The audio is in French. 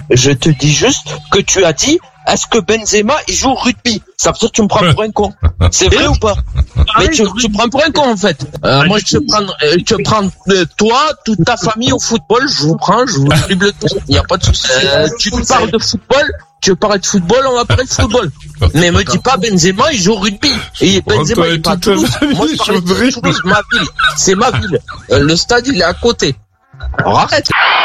Je te dis juste que tu as dit, est-ce que Benzema, il joue au rugby? Ça veut dire que tu me prends pour un con. C'est vrai ou pas? Mais tu prends pour un con, en fait. Moi, je te prends toi, toute ta famille au football, je vous dribble tout. Il n'y a pas de souci. Tu parles de football, tu veux parler de football, on va parler de football. Mais me dis pas Benzema, il joue au rugby. Et Benzema, il est pas à Toulouse. Moi, je parle de Toulouse, ma ville. C'est ma ville. Le stade, il est à côté. Alors arrête.